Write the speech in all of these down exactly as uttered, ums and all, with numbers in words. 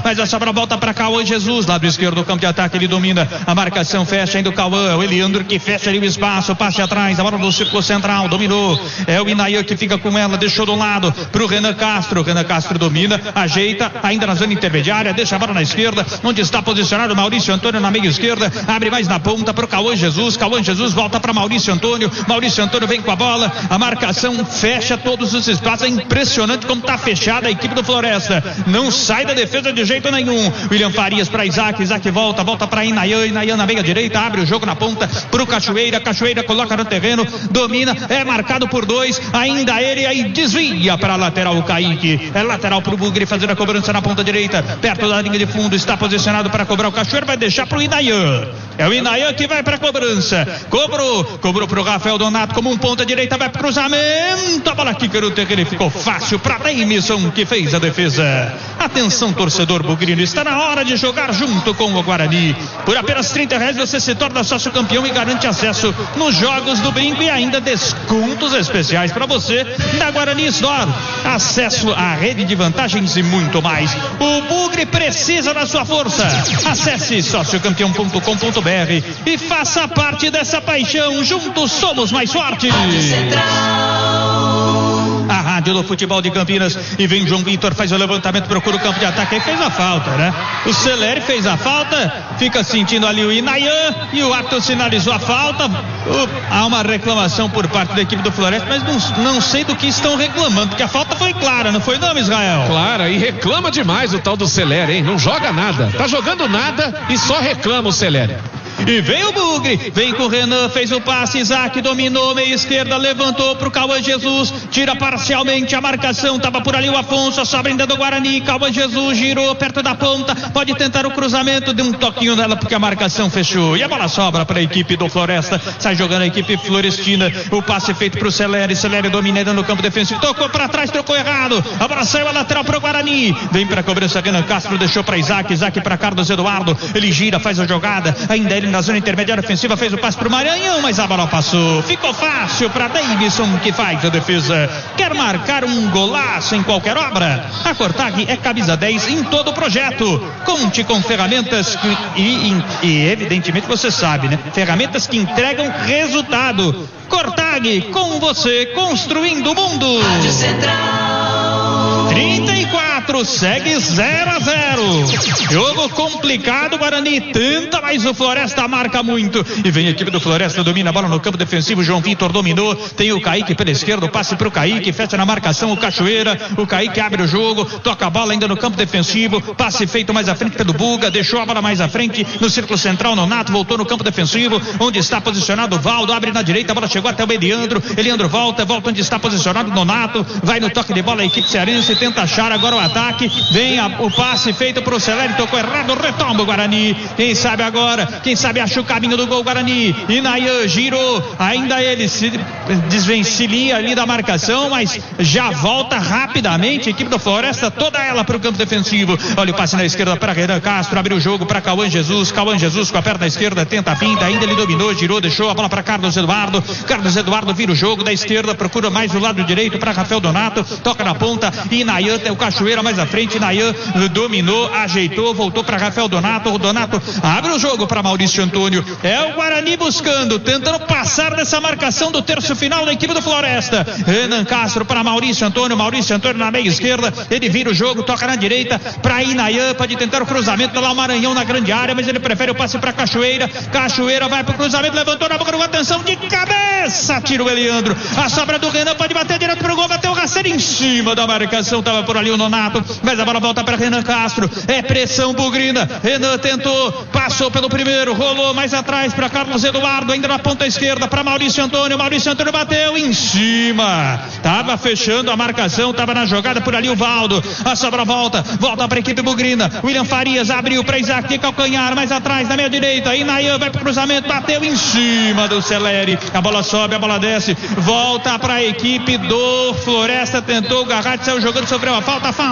mas a sobra volta para Cauã Jesus, lado esquerdo do campo de ataque, ele domina, a marcação fecha ainda o Cauã, o Eliandro que fecha ali o espaço, passe atrás, a bola do círculo central, dominou, é o Inayan que fica com ela, deixou do lado pro Renan Castro, Renan Castro domina, ajeita, ainda na zona intermediária, deixa a bola na esquerda, onde está posicionado o Maurício Antônio na meia esquerda, abre mais na ponta pro Cauã Jesus, Cauã Jesus volta para Maurício Antônio, Maurício Antônio vem com a bola, a marcação fecha todos os espaços, é impressionante como tá fechada a equipe do Floresta, não sai da defesa de jeito nenhum. William Farias para Isaac, Isaac volta, volta para Inayan, Inayan na meia direita, abre o jogo na ponta pro Cachoeira, Cachoeira coloca no terreno, domina, é marcado por dois, ainda ele aí desvia para a lateral o Kaique, é lateral pro Bugre fazer a cobrança na ponta direita, perto da linha de fundo, está posicionado para cobrar o Cachoeira, vai deixar pro Inayan, é o Inayan que vai para a cobrança, cobrou, cobrou pro Rafael Donato como um ponta direita, vai pro cruzamento, a bola quica no terreno e ficou fácil para Deimison que fez a defesa. Atenção torcedor bugrino, está na hora de jogar junto com o Guarani. Por apenas trinta reais você se torna sócio campeão e garante acesso nos jogos do Brinco e ainda descontos especiais para você da Guarani Store. Acesso à rede de vantagens e muito mais. O Bugre precisa da sua força. Acesse sócio campeão ponto com ponto b r e faça parte dessa paixão. Juntos somos mais fortes. A rádio do futebol de Campinas, e vem João Vitor, faz o levantamento, procura o campo de ataque e fez a falta, né? O Celeri fez a falta, fica sentindo ali o Inayan e o árbitro sinalizou a falta. Uh, há uma reclamação por parte da equipe do Floresta, mas não, não sei do que estão reclamando, porque a falta foi clara, não foi não, Israel? Clara, e reclama demais o tal do Celeri, hein? Não joga nada, tá jogando nada e só reclama o Celeri. E vem o Bugre, vem com o Renan, fez o passe, Isaac dominou, meia esquerda, levantou pro Cauã Jesus, tira parcialmente a marcação, tava por ali o Afonso, a sobra ainda do Guarani, Cauã Jesus girou perto da ponta, pode tentar o cruzamento, deu um toquinho nela porque a marcação fechou, e a bola sobra para a equipe do Floresta, sai jogando a equipe florestina, o passe feito pro Celeri, Celeri domina ainda no campo defensivo, tocou para trás, trocou errado, a bola saiu a lateral pro Guarani, vem pra cobrança, Renan Castro deixou para Isaac, Isaac para Carlos Eduardo, ele gira, faz a jogada, ainda ele na zona intermediária ofensiva, fez o passe pro Maranhão, mas a bola passou, ficou fácil para Deimison que faz a defesa. Quer marcar um golaço em qualquer obra? A Cortag é camisa dez em todo o projeto. Conte com ferramentas que, e, e, e evidentemente você sabe, né? Ferramentas que entregam resultado. Cortag, com você, construindo o mundo. trinta e quatro, segue zero a zero. Jogo complicado, Guarani tenta, mas o Floresta marca muito. E vem a equipe do Floresta, domina a bola no campo defensivo. João Vitor dominou, tem o Kaique pela esquerda, o passe pro Kaique, fecha na marcação o Cachoeira. O Kaique abre o jogo, toca a bola ainda no campo defensivo. Passe feito mais à frente pelo Buga, deixou a bola mais à frente no círculo central. Nonato voltou no campo defensivo, onde está posicionado o Valdo, abre na direita, a bola chegou até o Eliandro. Eliandro volta, volta onde está posicionado o Nonato, vai no toque de bola a equipe cearense, tenta achar agora o ataque, vem a, o passe feito pro Celeri, tocou errado, retoma o Guarani, quem sabe agora, quem sabe acha o caminho do gol Guarani, Inayan girou, ainda ele se desvencilia ali da marcação, mas já volta rapidamente, a equipe do Floresta, toda ela pro campo defensivo, olha o passe na esquerda para Renan Castro, abriu o jogo para Cauã Jesus, Cauã Jesus com a perna esquerda, tenta a finta, ainda ele dominou, girou, deixou a bola para Carlos Eduardo, Carlos Eduardo vira o jogo da esquerda, procura mais o lado direito para Rafael Donato, toca na ponta, Inayan tem o Cachoeira mais à frente, Inayan dominou, ajeitou, voltou para Rafael Donato, o Donato abre o jogo para Maurício Antônio, é o Guarani buscando, tentando passar dessa marcação do terço final da equipe do Floresta, Renan Castro para Maurício Antônio, Maurício Antônio na meia esquerda, ele vira o jogo, toca na direita para Inayan, pode tentar o cruzamento lá o Maranhão na grande área, mas ele prefere o passe para Cachoeira, Cachoeira vai pro cruzamento, levantou na boca do gol, atenção de cabeça, tira o Eliandro, a sobra do Renan pode bater direto pro gol, bateu o Raceiro em cima da marcação, tava por ali o Nonato, mas a bola volta para Renan Castro, é pressão bugrina, Renan tentou, passou pelo primeiro, rolou mais atrás para Carlos Eduardo, ainda na ponta esquerda para Maurício Antônio, Maurício Antônio bateu em cima, tava fechando a marcação, tava na jogada por ali o Valdo, a sobra volta, volta para a equipe bugrina, William Farias abriu para Isaac de calcanhar, mais atrás na meia direita, Inayan vai pro cruzamento, bateu em cima do Celeri, a bola sobe, a bola desce, volta para a equipe do Floresta, tentou o Garratti, saiu jogando, sofreu a falta, falta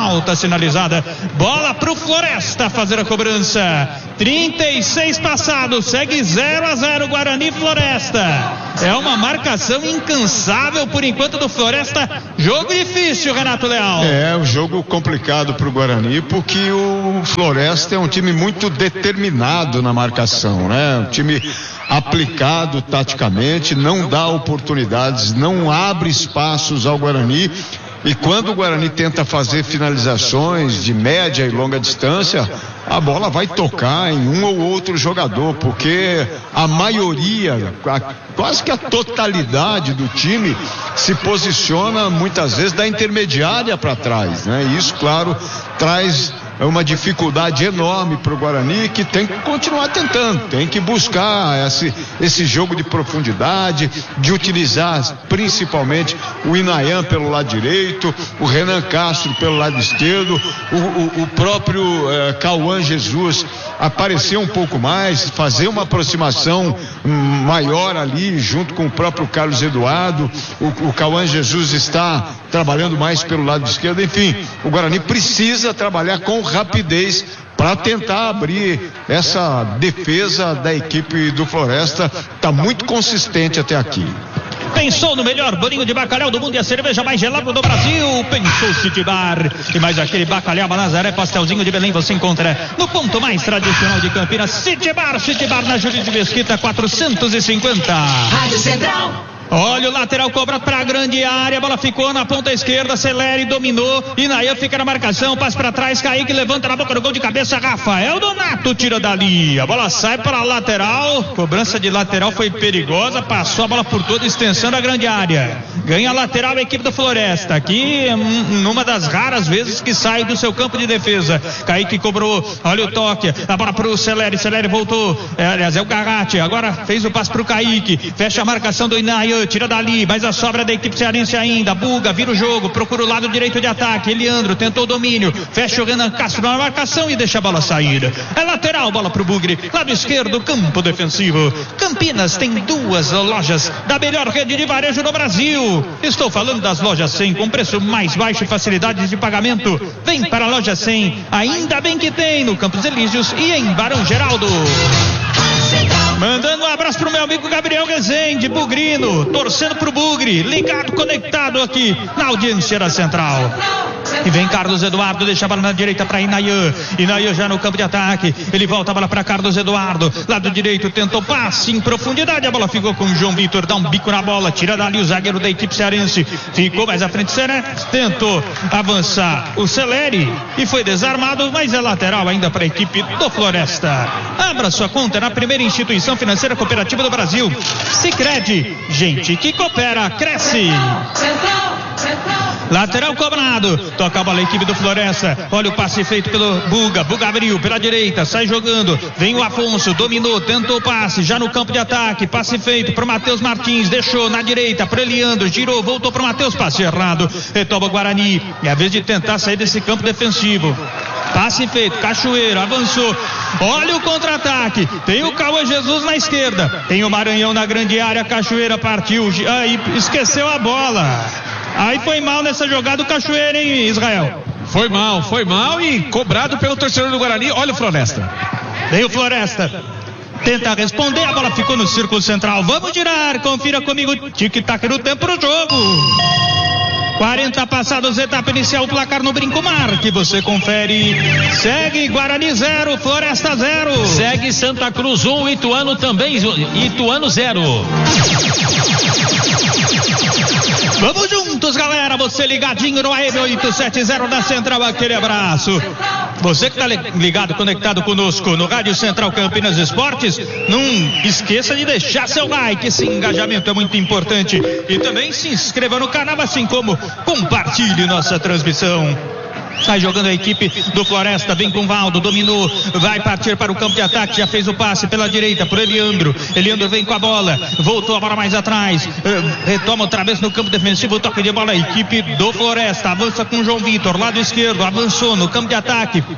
falta sinalizada. Bola pro Floresta fazer a cobrança. trinta e seis passados, segue zero a zero Guarani e Floresta. É uma marcação incansável por enquanto do Floresta. Jogo difícil, Renato Leal. É, um jogo complicado pro Guarani, porque o Floresta é um time muito determinado na marcação, né? Um time aplicado taticamente, não dá oportunidades, não abre espaços ao Guarani. E quando o Guarani tenta fazer finalizações de média e longa distância, a bola vai tocar em um ou outro jogador, porque a maioria, a, quase que a totalidade do time se posiciona muitas vezes da intermediária para trás, né? E isso, claro, traz uma dificuldade enorme para o Guarani, que tem que continuar tentando, tem que buscar esse, esse jogo de profundidade, de utilizar principalmente o Inayan pelo lado direito, o Renan Castro pelo lado esquerdo, o, o, o próprio eh, Cauã Jesus aparecer um pouco mais, fazer uma aproximação hum, maior ali junto com o próprio Carlos Eduardo. O, o Cauã Jesus está trabalhando mais pelo lado esquerdo. Enfim, o Guarani precisa trabalhar com rapidez para tentar abrir essa defesa da equipe do Floresta. Está muito consistente até aqui. Pensou no melhor bolinho de bacalhau do mundo e a cerveja mais gelada do Brasil? Pensou City Bar. E mais aquele bacalhau Nazaré, pastelzinho de Belém, você encontra no ponto mais tradicional de Campinas. City Bar, City Bar na Júlio de Mesquita quatrocentos e cinquenta. Rádio Central. Olha o lateral, cobra pra grande área, a bola ficou na ponta esquerda, acelere, dominou, Inayan fica na marcação, passa pra trás, Kaique levanta na boca do gol de cabeça, Rafael Donato tira dali, a bola sai para a lateral, cobrança de lateral foi perigosa, passou a bola por toda a extensão da grande área, ganha a lateral a equipe do Floresta, aqui numa das raras vezes que sai do seu campo de defesa. Kaique cobrou, olha o toque, a bola pro Celeri, Celeri voltou, é, aliás é o Garratti, agora fez o passe pro Kaique, fecha a marcação do Inayan, tira dali, mas a sobra da equipe cearense ainda, Buga, vira o jogo, procura o lado direito de ataque, Eliandro tentou o domínio, fecha o Renan Castro na marcação e deixa a bola sair. É lateral, bola pro Bugre, lado esquerdo, campo defensivo. Campinas tem duas lojas da melhor rede de varejo no Brasil. Estou falando das lojas cem, com preço mais baixo e facilidades de pagamento. Vem para a loja cem, ainda bem que tem no Campos Elíseos e em Barão Geraldo. Mandando um abraço pro meu amigo Gabriel Rezende, Bugrino, torcendo pro Bugre, ligado, conectado aqui na audiência da Central. E vem Carlos Eduardo, deixa a bola na direita para Inayan. Inayan já no campo de ataque. Ele volta a bola para Carlos Eduardo. Lado direito, tentou passe em profundidade. A bola ficou com o João Vitor. Dá um bico na bola. Tira dali o zagueiro da equipe cearense. Ficou mais à frente. Será? Tentou avançar o Celeri e foi desarmado, mas é lateral ainda para a equipe do Floresta. Abra sua conta na primeira instituição financeira cooperativa do Brasil. Sicredi. Gente que coopera, cresce. Central, Central. Lateral cobrado, toca a bola a equipe do Floresta, olha o passe feito pelo Buga, Buga abriu pela direita, sai jogando, vem o Afonso, dominou, tentou o passe, já no campo de ataque, passe feito pro Matheus Martins, deixou na direita pro Eliandro, girou, voltou pro Matheus, passe errado, retoma o Guarani, é a vez de tentar sair desse campo defensivo. Passe feito, Cachoeiro, avançou, olha o contra-ataque, tem o Cauã Jesus na esquerda, tem o Maranhão na grande área, Cachoeira partiu, aí esqueceu a bola. Aí foi mal nessa jogada o Cachoeira, hein, Israel? Foi mal, foi mal e cobrado pelo torcedor do Guarani. Olha o Floresta. Veio o Floresta. Tenta responder, a bola ficou no círculo central. Vamos girar, confira comigo. Tic-tac no tempo do jogo. quarenta passados, etapa inicial, placar no Brinco Mar, que você confere. Segue Guarani zero, Floresta zero. Segue Santa Cruz um, Ituano também, Ituano zero. Vamos juntos, galera, você ligadinho no A M oitocentos e setenta da Central, aquele abraço. Você que tá ligado, conectado conosco no Rádio Central Campinas Esportes, não esqueça de deixar seu like, esse engajamento é muito importante. E também se inscreva no canal, assim como compartilhe nossa transmissão. Sai jogando a equipe do Floresta, vem com o Valdo, dominou, vai partir para o campo de ataque, já fez o passe pela direita por Eliandro, Eliandro vem com a bola, voltou a bola mais atrás, retoma outra vez no campo defensivo, toque de bola, a equipe do Floresta, avança com o João Vitor, lado esquerdo, avançou no campo de ataque,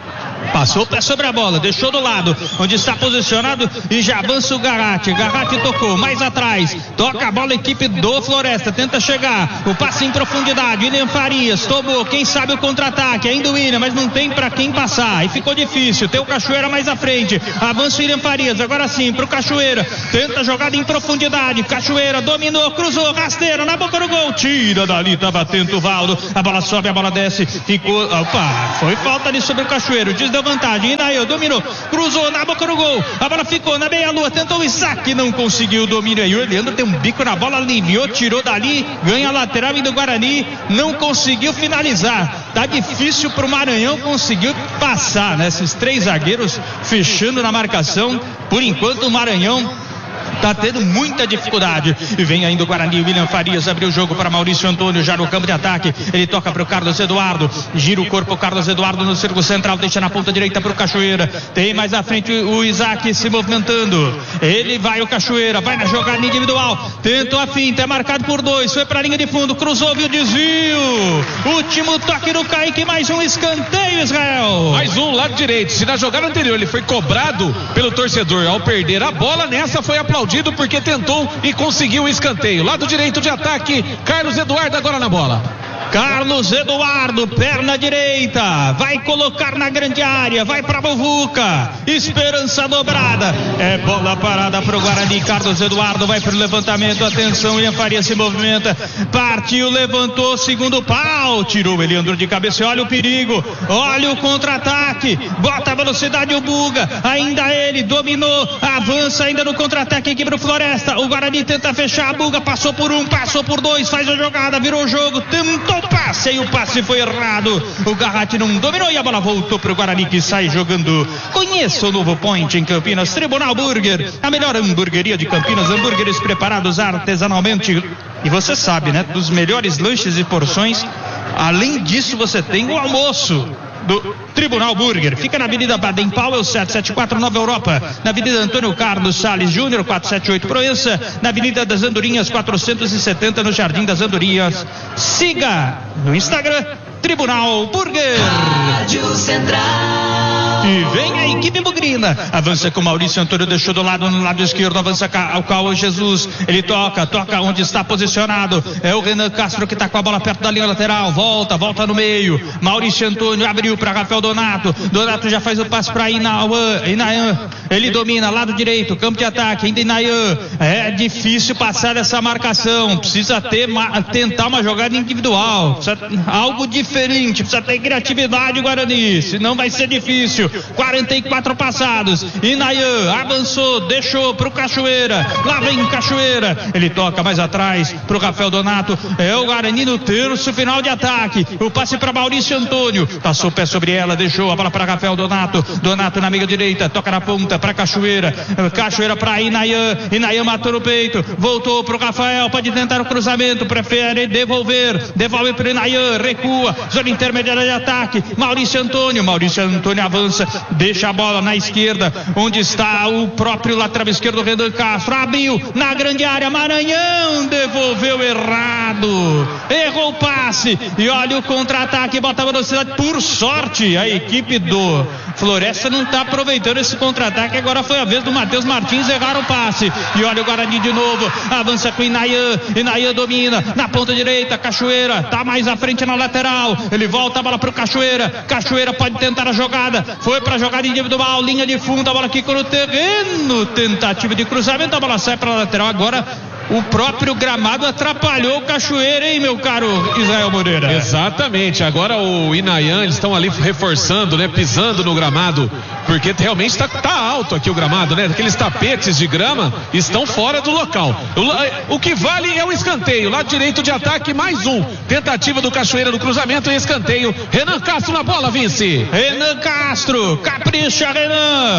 Passou o pé sobre a bola, deixou do lado, onde está posicionado e já avança o Garratti. Garratti tocou, mais atrás, toca a bola a equipe do Floresta, tenta chegar, o passe em profundidade, William Farias, tomou, quem sabe o contra-ataque, ainda o William, mas não tem pra quem passar, e ficou difícil, tem o Cachoeira mais à frente, avança o William Farias, agora sim, pro Cachoeira, tenta jogada em profundidade, Cachoeira dominou, cruzou, rasteira, na boca do gol, tira dali, tava atento o Valdo, a bola sobe, a bola desce, ficou, opa, foi falta ali sobre o Cachoeira, o Dias deu vantagem, ainda eu, dominou, cruzou na boca do gol, a bola ficou na meia-lua, tentou o Isaac, não conseguiu o domínio aí, o Leandro tem um bico na bola, aliviou, tirou dali, ganha a lateral e do Guarani, não conseguiu finalizar, tá difícil pro Maranhão conseguir passar, né, esses três zagueiros fechando na marcação, por enquanto o Maranhão tá tendo muita dificuldade. E vem ainda o Guarani, William Farias abriu o jogo para Maurício Antônio, já no campo de ataque, ele toca para o Carlos Eduardo, gira o corpo, o Carlos Eduardo no círculo central, deixa na ponta direita para o Cachoeira, tem mais à frente o Isaac se movimentando, ele vai o Cachoeira, vai na jogada individual, tenta a finta, é marcado por dois, foi para a linha de fundo, cruzou, viu, desvio, último toque do Kaique, mais um escanteio, Israel. Mais um, lado direito, se na jogada anterior ele foi cobrado pelo torcedor ao perder a bola, nessa foi aplaudido porque tentou e conseguiu o escanteio. Lado direito de ataque, Carlos Eduardo agora na bola. Carlos Eduardo, perna direita, vai colocar na grande área, vai pra Bovuca, esperança dobrada, é bola parada pro Guarani, Carlos Eduardo vai pro levantamento, atenção, William Faria se movimenta, partiu, levantou, segundo pau, tirou o Eliandro de cabeça, olha o perigo, olha o contra-ataque, bota a velocidade o Buga, ainda ele, dominou, avança ainda no contra-ataque aqui pro Floresta, o Guarani tenta fechar, a Buga passou por um, passou por dois, faz a jogada, virou o jogo, tentou o passe e o passe foi errado, o Garratti não dominou e a bola voltou para o Guarani que sai jogando. Conheça o novo Point em Campinas, Tribunal Burger, a melhor hamburgueria de Campinas, hambúrgueres preparados artesanalmente e você sabe, né, dos melhores lanches e porções. Além disso você tem o almoço do Tribunal Burger, fica na Avenida Baden Powell sete sete quatro Nova Europa, na Avenida Antônio Carlos Salles Júnior quatrocentos e setenta e oito Proença, na Avenida das Andorinhas quatrocentos e setenta no Jardim das Andorinhas. Siga no Instagram Tribunal Burger. Rádio Central. E vem a equipe bugrina, avança com Maurício Antônio, deixou do lado, no lado esquerdo, avança o Cauã Jesus, ele toca, toca onde está posicionado, é o Renan Castro que está com a bola perto da linha lateral, volta, volta no meio, Maurício Antônio abriu para Rafael Donato, Donato já faz o passe para Inayan, Inayan, ele domina, lado direito, campo de ataque, ainda Inayan, é difícil passar essa marcação, precisa ter, tentar uma jogada individual, precisa, algo diferente, precisa ter criatividade Guarani, senão vai ser difícil. quarenta e quatro passados, Inayan avançou, deixou pro Cachoeira, lá vem Cachoeira, ele toca mais atrás pro Rafael Donato, é o Guarani no terço final de ataque, o passe para Maurício Antônio, passou o pé sobre ela, deixou a bola para Rafael Donato, Donato na meia direita, toca na ponta para Cachoeira, Cachoeira para Inayan, Inayan matou no peito, voltou pro Rafael, pode tentar o cruzamento, prefere devolver, devolve pro Inayan, recua, zona intermediária de ataque, Maurício Antônio, Maurício Antônio avança, deixa a bola na esquerda, onde está o próprio lateral esquerdo, Renan Castro, abriu na grande área, Maranhão devolveu errado, errou o passe, e olha o contra-ataque, bota a velocidade, por sorte, a equipe do Floresta não está aproveitando esse contra-ataque, agora foi a vez do Matheus Martins errar o passe, e olha o Guarani de novo, avança com Inayan, Inayan domina, na ponta direita, Cachoeira, tá mais à frente na lateral, ele volta a bola pro Cachoeira, Cachoeira pode tentar a jogada, foi pra jogada individual, linha de fundo, a bola ficou no terreno, tentativa de cruzamento, a bola sai pra lateral, agora o próprio gramado atrapalhou o Cachoeira, hein, meu caro Israel Moreira? Exatamente, agora o Inayan, eles estão ali reforçando, né, pisando no gramado, porque realmente está tá alto aqui o gramado, né, aqueles tapetes de grama estão fora do local, o, o que vale é o escanteio, lado direito de ataque, mais um, tentativa do Cachoeira no cruzamento e escanteio, Renan Castro na bola, Vince. Renan Castro, capricha Renan,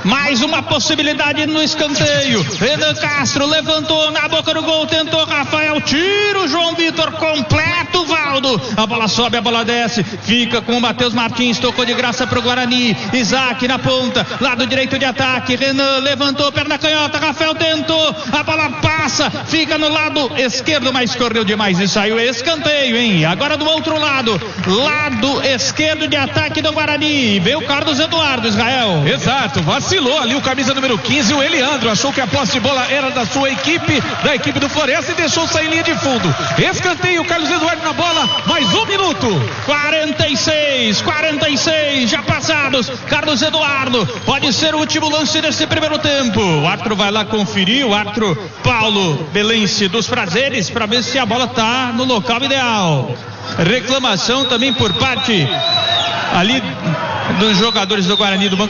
Mais uma possibilidade no escanteio. Renan Castro levantou na boca do gol, tentou Rafael, tira o João Vitor, completo Valdo. A bola sobe, a bola desce, fica com o Matheus Martins, tocou de graça pro Guarani. Isaac na ponta, lado direito de ataque. Renan levantou, perna canhota, Rafael tentou, a bola passa, fica no lado esquerdo, mas correu demais e saiu. Escanteio, hein? Agora do outro lado, lado esquerdo de ataque do Guarani. Veio o Carlos Eduardo, Israel. Exato, vacilou ali o camisa número quinze, o Eliandro, achou que a posse de bola era da sua equipe, da equipe do Floresta, e deixou sair linha de fundo. Escanteio, Carlos Eduardo na bola, mais um minuto. quarenta e seis, quarenta e seis já passados. Carlos Eduardo, pode ser o último lance desse primeiro tempo. O árbitro vai lá conferir, o árbitro Paulo Belense dos Prazeres, para ver se a bola tá no local ideal. Reclamação também por parte ali dos jogadores do Guarani do banco